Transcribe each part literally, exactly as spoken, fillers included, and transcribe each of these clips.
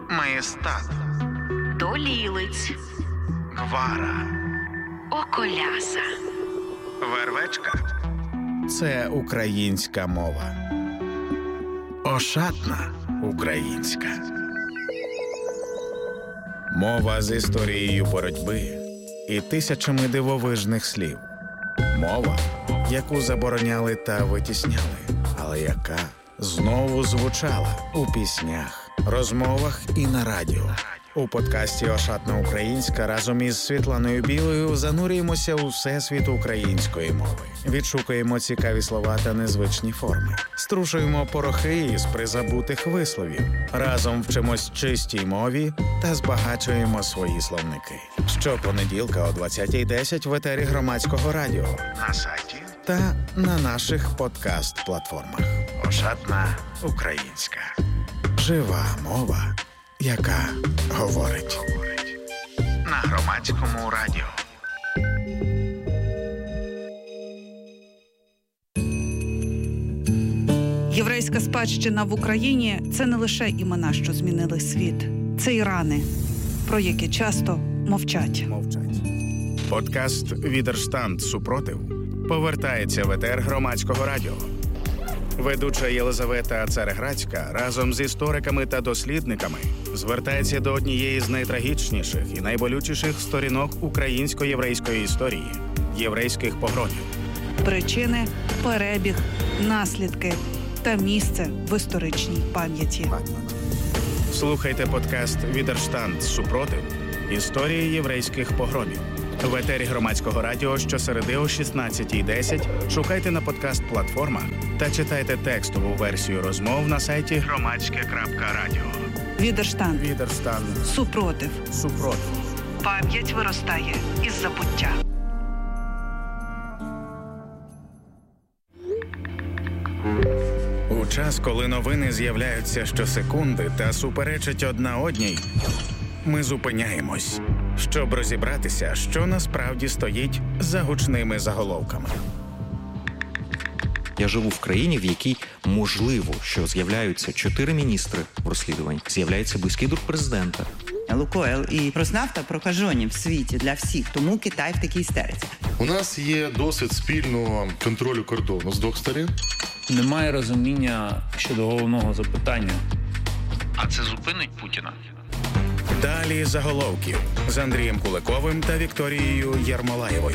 Маєстат, Долілиць, Гвара, Околяса, Вервечка – це українська мова. Ошатна українська. Мова з історією боротьби і тисячами дивовижних слів. Мова, яку забороняли та витісняли, але яка знову звучала у піснях, розмовах і на радіо. У подкасті «Ошатна українська» разом із Світланою Білою занурюємося у всесвіт української мови. Відшукуємо цікаві слова та незвичні форми. Струшуємо порохи із призабутих висловів. Разом вчимось чистій мові та збагачуємо свої словники. Щопонеділка о двадцятій десять в етері Громадського радіо, на сайті та на наших подкаст-платформах. «Ошатна українська». Жива мова, яка говорить. На Громадському радіо. Єврейська спадщина в Україні – це не лише імена, що змінили світ. Це і рани, про які часто мовчать. Мовчать. Подкаст «Відерштанд. Супротив» повертається в етер Громадського радіо. Ведуча Єлизавета Цареградська разом з істориками та дослідниками звертається до однієї з найтрагічніших і найболючіших сторінок українсько-єврейської історії – єврейських погромів. Причини, перебіг, наслідки та місце в історичній пам'яті. Слухайте подкаст «Відерштанд. Супротив. Історії єврейських погромів». В етері Громадського радіо щосереди о шістнадцятій десять шукайте на подкаст-платформах та читайте текстову версію розмов на сайті громадське крапка радіо. Відерштанд. Відерштанд. Супротив. Супротив. Пам'ять виростає із забуття. У час, коли новини з'являються щосекунди та суперечать одна одній, ми зупиняємось, щоб розібратися, що насправді стоїть за гучними заголовками. Я живу в країні, в якій можливо, що з'являються чотири міністри в розслідуванні, з'являється близький друг президента. Лукойл і Роснафта прокажені в світі для всіх, тому Китай в такій істериці. У нас є досвід спільного контролю кордону з двох сторін. Немає розуміння щодо головного запитання. А це зупинить Путіна? Далі заголовків з Андрієм Куликовим та Вікторією Єрмолаєвою.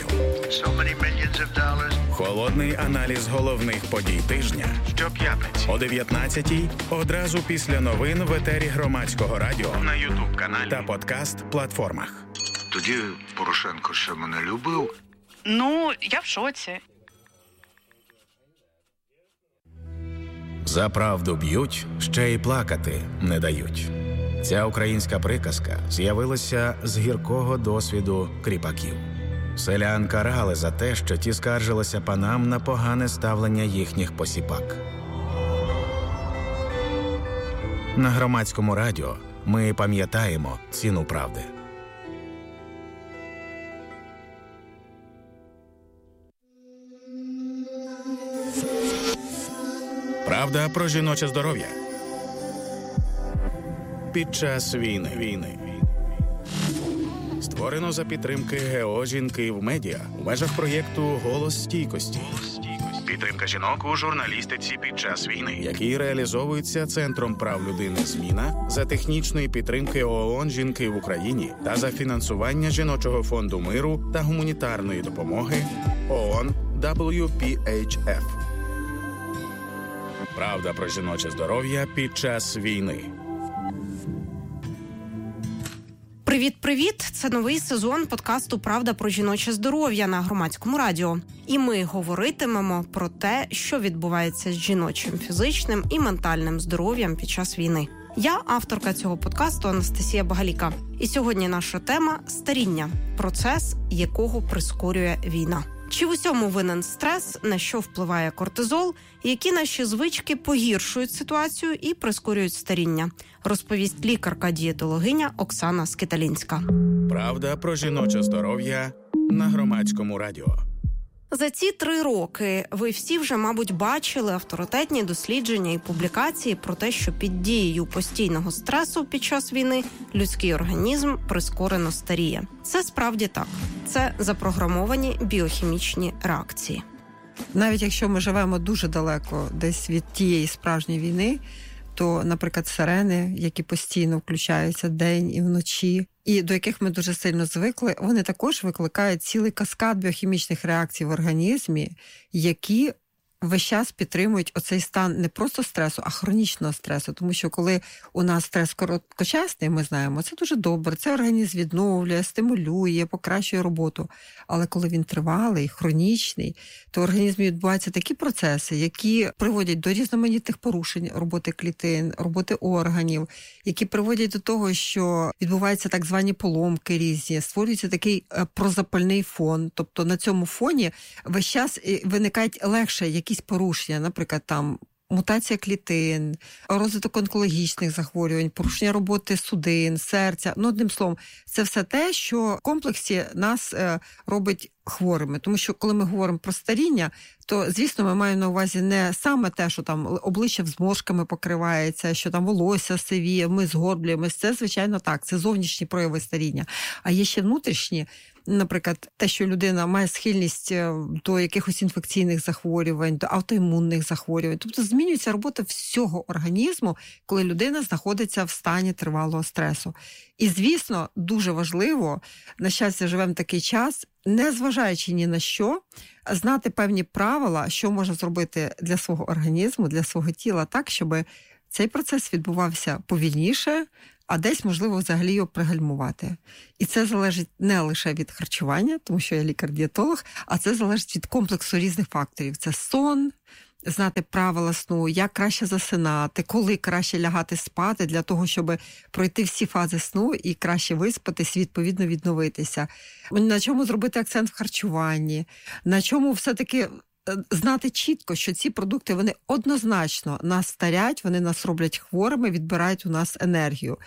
Холодний аналіз головних подій тижня щоп'ятниці о дев'ятнадцятій, одразу після новин в етері Громадського радіо, на ютуб-каналі та подкаст-платформах. Тоді Порошенко ще мене любив. Ну, я в шоці. За правду б'ють, ще й плакати не дають. Ця українська приказка з'явилася з гіркого досвіду кріпаків. Селян карали за те, що ті скаржилися панам на погане ставлення їхніх посіпак. На Громадському радіо ми пам'ятаємо ціну правди. Правда про жіноче здоров'я. Під час війни. війни. Створено за підтримки ГЕО «Жінки в медіа» у межах проєкту «Голос стійкості». Підтримка жінок у журналістиці під час війни, який реалізовується Центром прав людини «Зміна» за технічної підтримки ООН «Жінки в Україні» та за фінансування Жіночого фонду миру та гуманітарної допомоги ООН дабл ю пі ейч еф. Правда про жіноче здоров'я під час війни. Привіт-привіт! Це новий сезон подкасту «Правда про жіноче здоров'я» на Громадському радіо. І ми говоритимемо про те, що відбувається з жіночим фізичним і ментальним здоров'ям під час війни. Я авторка цього подкасту Анастасія Багаліка. І сьогодні наша тема – старіння. Процес, якого прискорює війна. Чи в усьому винен стрес, на що впливає кортизол, які наші звички погіршують ситуацію і прискорюють старіння, розповість лікарка-дієтологиня Оксана Скиталінська. Правда про жіноче здоров'я на Громадському радіо. За ці три роки ви всі вже, мабуть, бачили авторитетні дослідження і публікації про те, що під дією постійного стресу під час війни людський організм прискорено старіє. Це справді так. Це запрограмовані біохімічні реакції. Навіть якщо ми живемо дуже далеко десь від тієї справжньої війни, то, наприклад, сирени, які постійно включаються день і вночі, і до яких ми дуже сильно звикли, вони також викликають цілий каскад біохімічних реакцій в організмі, які весь час підтримують оцей стан не просто стресу, а хронічного стресу. Тому що коли у нас стрес короткочасний, ми знаємо, це дуже добре, це організм відновлює, стимулює, покращує роботу. Але коли він тривалий, хронічний, то в організмі відбуваються такі процеси, які приводять до різноманітних порушень роботи клітин, роботи органів, які приводять до того, що відбуваються так звані поломки різні, створюється такий прозапальний фон. Тобто на цьому фоні весь час виникають легше якісь порушення, наприклад, там мутація клітин, розвиток онкологічних захворювань, порушення роботи судин, серця. Ну, одним словом, це все те, що в комплексі нас е, робить хворими. Тому що, коли ми говоримо про старіння, то, звісно, ми маємо на увазі не саме те, що там обличчя зморшками покривається, що там волосся сивіє, ми згорблюємось. Це, звичайно, так, це зовнішні прояви старіння. А є ще внутрішні, наприклад, те, що людина має схильність до якихось інфекційних захворювань, до автоімунних захворювань. Тобто змінюється робота всього організму, коли людина знаходиться в стані тривалого стресу. І, звісно, дуже важливо, на щастя, живемо такий час, не зважаючи ні на що, знати певні правила, що можна зробити для свого організму, для свого тіла так, щоб цей процес відбувався повільніше, а десь, можливо, взагалі його пригальмувати. І це залежить не лише від харчування, тому що я лікар-дієтолог, а це залежить від комплексу різних факторів. Це сон, знати правила сну, як краще засинати, коли краще лягати спати для того, щоб пройти всі фази сну і краще виспатись, відповідно відновитися. На чому зробити акцент в харчуванні, на чому все-таки знати чітко, що ці продукти, вони однозначно нас старять, вони нас роблять хворими, відбирають у нас енергію.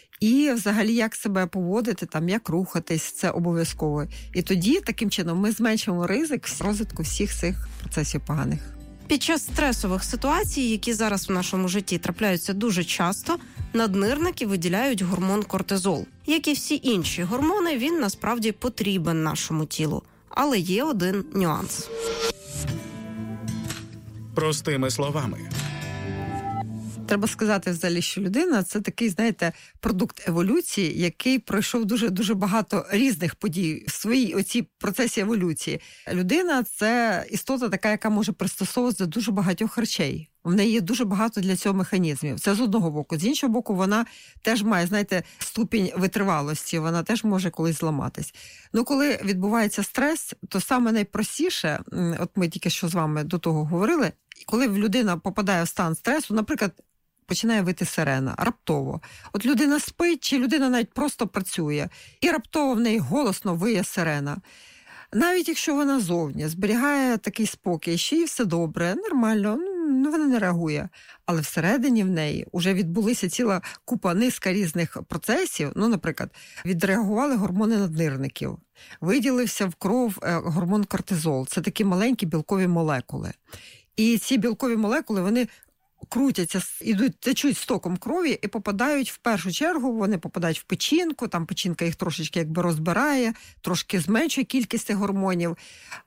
І взагалі, як себе поводити, там, як рухатись, це обов'язково. І тоді, таким чином, ми зменшуємо ризик розвитку всіх цих процесів поганих. Під час стресових ситуацій, які зараз в нашому житті трапляються дуже часто, наднирники виділяють гормон кортизол. Як і всі інші гормони, він насправді потрібен нашому тілу. Але є один нюанс. Простими словами. Треба сказати взагалі, що людина – це такий, знаєте, продукт еволюції, який пройшов дуже-дуже багато різних подій в своїй оцій процесі еволюції. Людина – це істота така, яка може пристосовуватися до дуже багатьох речей. В неї є дуже багато для цього механізмів. Це з одного боку. З іншого боку, вона теж має, знаєте, ступінь витривалості, вона теж може колись зламатись. Ну, коли відбувається стрес, то саме найпростіше, от ми тільки що з вами до того говорили, коли людина попадає в стан стресу, наприклад, починає вити сирена, раптово. От людина спить, чи людина навіть просто працює, і раптово в неї голосно виє сирена. Навіть якщо вона зовні зберігає такий спокій, що їй все добре, нормально, ну вона не реагує. Але всередині в неї вже відбулися ціла купа, низка різних процесів. Ну, наприклад, відреагували гормони наднирників. Виділився в кров гормон кортизол. Це такі маленькі білкові молекули. І ці білкові молекули, вони крутяться, ідуть, течуть стоком крові і попадають в першу чергу, вони попадають в печінку, там печінка їх трошечки якби розбирає, трошки зменшує кількість цих гормонів.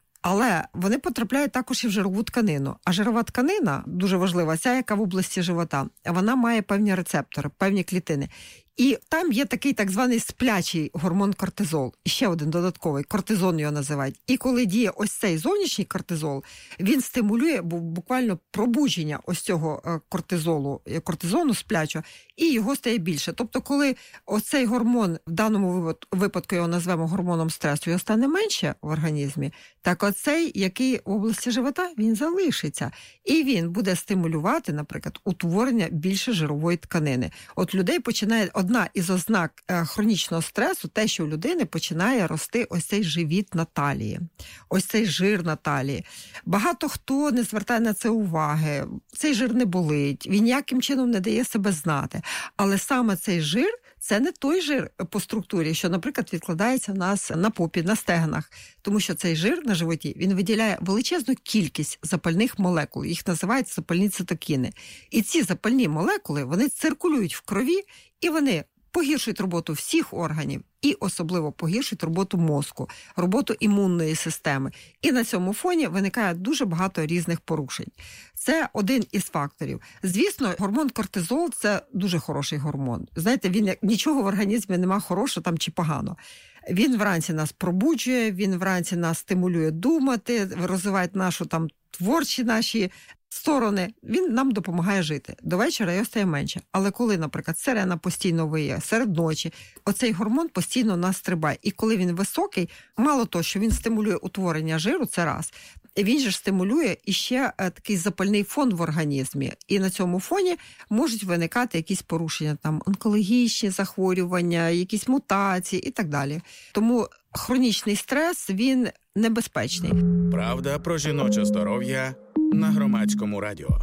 Але вони потрапляють також і в жирову тканину. А жирова тканина, дуже важлива, ця, яка в області живота, вона має певні рецептори, певні клітини. І там є такий так званий сплячий гормон кортизол. І ще один додатковий, кортизон його називають. І коли діє ось цей зовнішній кортизол, він стимулює буквально пробудження ось цього кортизолу, кортизону сплячого, і його стає більше. Тобто, коли оцей гормон, в даному випадку його назвемо гормоном стресу, його стане менше в організмі, так оцей, який в області живота, він залишиться. І він буде стимулювати, наприклад, утворення більше жирової тканини. От людей починає... Одна із ознак хронічного стресу – те, що у людини починає рости ось цей живіт на талії, ось цей жир на талії. Багато хто не звертає на це уваги, цей жир не болить, він ніяким чином не дає себе знати. Але саме цей жир – це не той жир по структурі, що, наприклад, відкладається у нас на попі, на стегнах. Тому що цей жир на животі, він виділяє величезну кількість запальних молекул. Їх називають запальні цитокіни. І ці запальні молекули, вони циркулюють в крові, і вони погіршують роботу всіх органів і особливо погіршують роботу мозку, роботу імунної системи. І на цьому фоні виникає дуже багато різних порушень. Це один із факторів. Звісно, гормон кортизол – це дуже хороший гормон. Знаєте, він нічого в організмі нема хорошого там чи погано. Він вранці нас пробуджує, він вранці нас стимулює думати, розвиває нашу там творчі наші сторони, він нам допомагає жити. До вечора його стає менше. Але коли, наприклад, сирена постійно виє, серед ночі, оцей гормон постійно нас стрибає. І коли він високий, мало того, що він стимулює утворення жиру, це раз. Він же ж стимулює іще такий запальний фон в організмі. І на цьому фоні можуть виникати якісь порушення, там онкологічні захворювання, якісь мутації і так далі. Тому хронічний стрес, він небезпечний. Правда про жіноче здоров'я на Громадському радіо.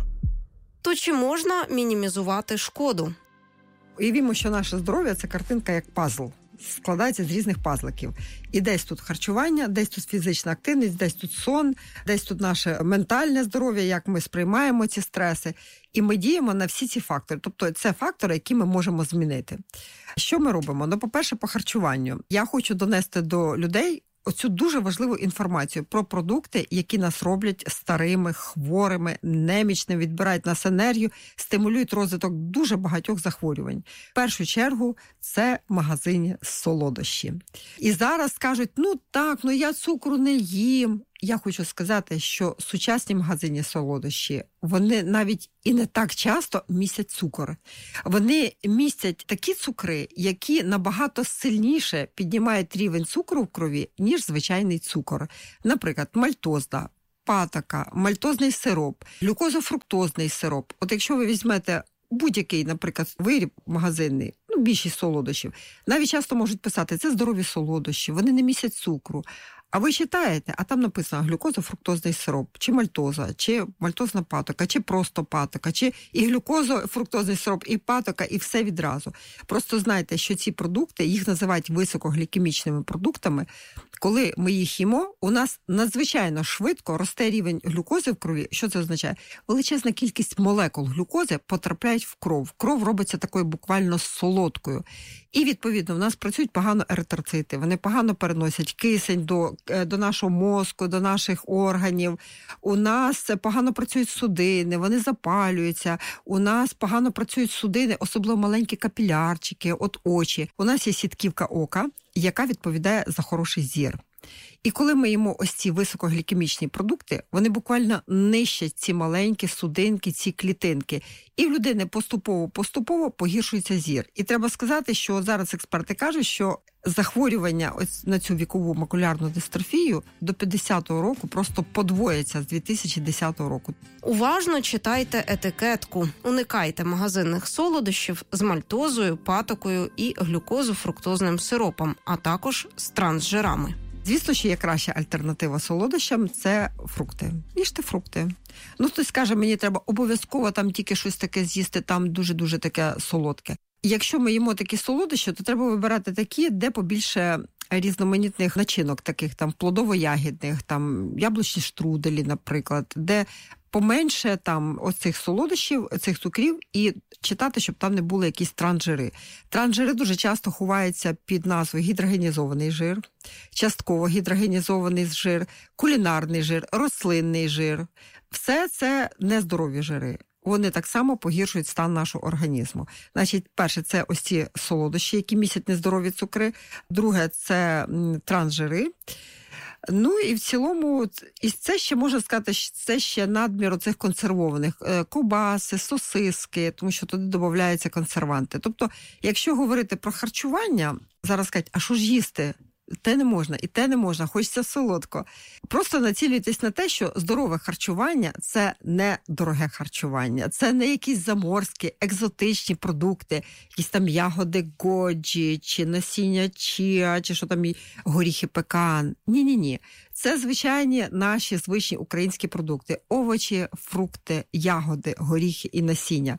То чи можна мінімізувати шкоду? Уявімо, що наше здоров'я – це картинка як пазл. Складається з різних пазликів. І десь тут харчування, десь тут фізична активність, десь тут сон, десь тут наше ментальне здоров'я, як ми сприймаємо ці стреси. І ми діємо на всі ці фактори. Тобто це фактори, які ми можемо змінити. Що ми робимо? Ну, по-перше, по харчуванню. Я хочу донести до людей оцю дуже важливу інформацію про продукти, які нас роблять старими, хворими, немічними, відбирають нас енергію, стимулюють розвиток дуже багатьох захворювань. В першу чергу це магазинні солодощі. І зараз кажуть, ну так, ну я цукру не їм. Я хочу сказати, що сучасні магазинні солодощі, вони навіть і не так часто містять цукор. Вони містять такі цукри, які набагато сильніше піднімають рівень цукру в крові, ніж звичайний цукор. Наприклад, мальтоза, патока, мальтозний сироп, глюкозофруктозний сироп. От якщо ви візьмете будь-який, наприклад, виріб магазинний, ну, більшість солодощів, навіть часто можуть писати, це здорові солодощі, вони не містять цукру. А ви читаєте, а там написано глюкозофруктозний сироп, чи мальтоза, чи мальтозна патока, чи просто патока, чи і глюкозофруктозний сироп, і патока, і все відразу. Просто знайте, що ці продукти, їх називають високоглікемічними продуктами. Коли ми їх їмо, у нас надзвичайно швидко росте рівень глюкози в крові. Що це означає? Величезна кількість молекул глюкози потрапляють в кров. Кров робиться такою буквально солодкою. І, відповідно, в нас працюють погано еритроцити, вони погано переносять кисень до, до нашого мозку, до наших органів. У нас погано працюють судини, вони запалюються. У нас погано працюють судини, особливо маленькі капілярчики, от очі. У нас є сітківка ока, яка відповідає за хороший зір. І коли ми їмо ось ці високоглікемічні продукти, вони буквально нищать ці маленькі судинки, ці клітинки. І в людини поступово-поступово погіршується зір. І треба сказати, що зараз експерти кажуть, що захворювання ось на цю вікову макулярну дистрофію до п'ятдесятого року просто подвоїться з дві тисячі десятого року. Уважно читайте етикетку. Уникайте магазинних солодощів з мальтозою, патокою і глюкозофруктозним сиропом, а також з трансжирами. Звісно, що є краща альтернатива солодощам – це фрукти. Їжте фрукти. Ну, хтось скаже, мені треба обов'язково там тільки щось таке з'їсти, там дуже-дуже таке солодке. Якщо ми їмо такі солодощі, то треба вибирати такі, де побільше різноманітних начинок, таких там плодово-ягідних, там яблучні штруделі, наприклад, де поменше там оцих солодощів, цих цукрів, і читати, щоб там не були якісь трансжири. Трансжири дуже часто ховаються під назвою гідрогенізований жир, частково гідрогенізований жир, кулінарний жир, рослинний жир. Все це нездорові жири. Вони так само погіршують стан нашого організму. Значить, перше, це ось ці солодощі, які містять нездорові цукри. Друге, це трансжири. Ну і в цілому, і це ще можна сказати, що це ще надмір оцих консервованих ковбаси, сосиски, тому що туди додаються консерванти. Тобто, якщо говорити про харчування, зараз кажуть, а що ж їсти? Те не можна, і те не можна, хочеться солодко. Просто націлюйтесь на те, що здорове харчування – це не дороге харчування, це не якісь заморські, екзотичні продукти, якісь там ягоди годжі, чи насіння чіа, чи що там, горіхи пекан. Ні-ні-ні. Це звичайні наші звичні українські продукти. Овочі, фрукти, ягоди, горіхи і насіння.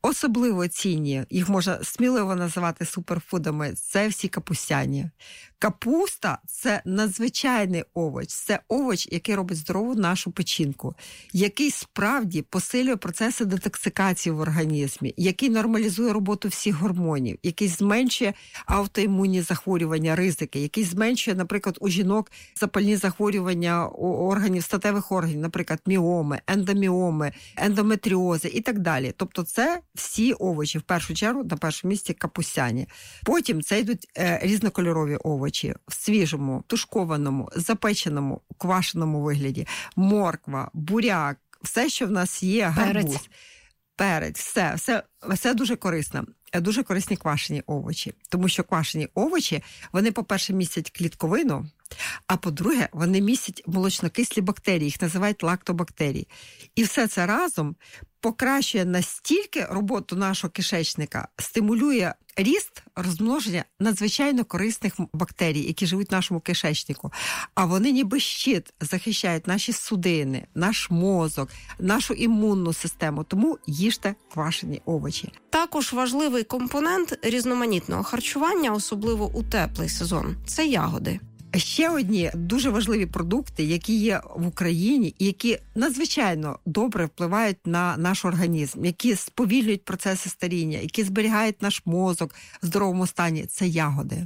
особливо цінні, їх можна сміливо називати суперфудами, це всі капустяні. Капуста – це надзвичайний овоч, це овоч, який робить здорову нашу печінку, який справді посилює процеси детоксикації в організмі, який нормалізує роботу всіх гормонів, який зменшує аутоімунні захворювання, ризики, який зменшує, наприклад, у жінок запальні захворювання органів, статевих органів, наприклад, міоми, ендоміоми, ендометріози і так далі. Тобто це всі овочі, в першу чергу, на першому місці капустяні. Потім це йдуть е, різнокольорові овочі в свіжому, тушкованому, запеченому, квашеному вигляді, морква, буряк, все, що в нас є, гарбуз, перець, перець все, все, все дуже корисно. Дуже корисні квашені овочі. Тому що квашені овочі, вони, по-перше, містять клітковину, а по-друге, вони містять молочнокислі бактерії, їх називають лактобактерії. І все це разом покращує настільки роботу нашого кишечника, стимулює ріст, розмноження надзвичайно корисних бактерій, які живуть в нашому кишечнику. А вони ніби щит захищають наші судини, наш мозок, нашу імунну систему. Тому їжте квашені овочі. Також важливий компонент різноманітного харчування, особливо у теплий сезон – це ягоди. Ще одні дуже важливі продукти, які є в Україні, і які надзвичайно добре впливають на наш організм, які сповільнюють процеси старіння, які зберігають наш мозок в здоровому стані – це ягоди.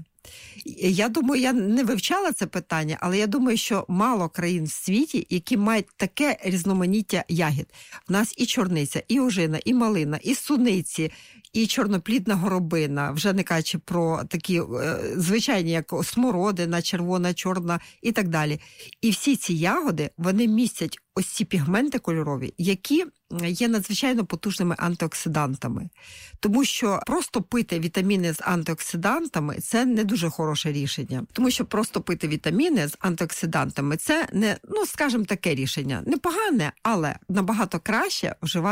Я думаю, я не вивчала це питання, але я думаю, що мало країн в світі, які мають таке різноманіття ягід. В нас і чорниця, і ожина, і малина, і суниці, і чорноплідна горобина, вже не кажучи про такі е, звичайні, як смородина, червона, чорна і так далі. І всі ці ягоди, вони містять ось ці пігменти кольорові, які є надзвичайно потужними антиоксидантами. Тому що просто пити вітаміни з антиоксидантами – це не дуже хороше рішення. Тому що просто пити вітаміни з антиоксидантами – це не, ну, скажімо, таке рішення. Непогане, але набагато краще вживати